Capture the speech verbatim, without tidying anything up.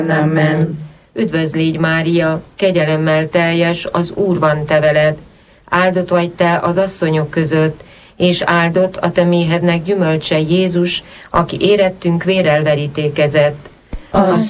Amen. Üdvözl légy, Mária, kegyelemmel teljes, az Úr van te veled. Áldott vagy te az asszonyok között, és áldott a te méhednek gyümölcse Jézus, aki érettünk vérrel verítékezett. Az